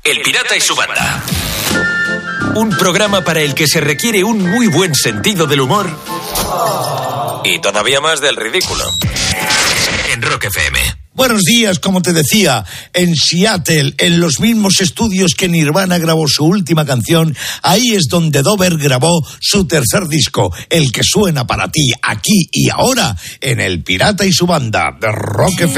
El Pirata y su banda. Un programa para el que se requiere un muy buen sentido del humor y todavía más del ridículo. En Rock FM. Buenos días, como te decía, en Seattle, en los mismos estudios que Nirvana grabó su última canción, ahí es donde Dover grabó su tercer disco, el que suena para ti aquí y ahora en El Pirata y su banda de Rock FM.